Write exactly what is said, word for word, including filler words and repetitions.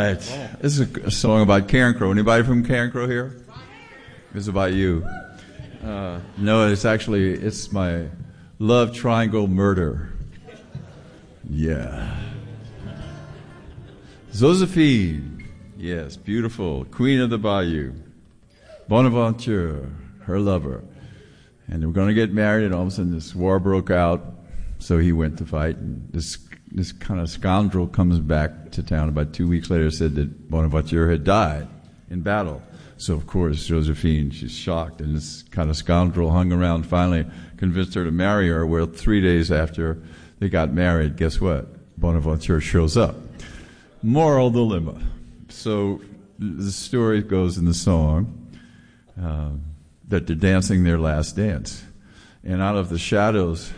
right. This is a, a song about Carencro. Anybody from Carencro here? It's about you. Uh, no, it's actually, it's my love triangle murder. Yeah. Josephine. Yes, beautiful. Queen of the Bayou. Bonaventure, her lover. And they were going to get married, and all of a sudden this war broke out, so he went to fight. And this this kind of scoundrel comes back to town about two weeks later, said that Bonaventure had died in battle. So, of course, Josephine, she's shocked, and this kind of scoundrel hung around, finally convinced her to marry her, where three days after they got married, guess what? Bonaventure shows up. Moral dilemma. So the story goes in the song, uh, that they're dancing their last dance. And out of the shadows